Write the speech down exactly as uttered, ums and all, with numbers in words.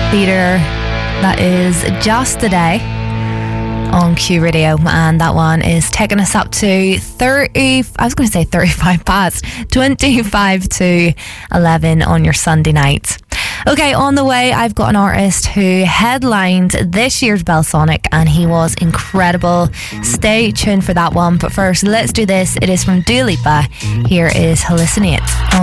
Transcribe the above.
Theatre. That is Just Today on Q Radio, and that one is taking us up to thirty, I was going to say thirty-five past, twenty-five to eleven on your Sunday night. Okay, on the way, I've got an artist who headlined this year's Belsonic, and he was incredible. Stay tuned for that one, but first, let's do this. It is from Dua Lipa. Here is Hallucinate.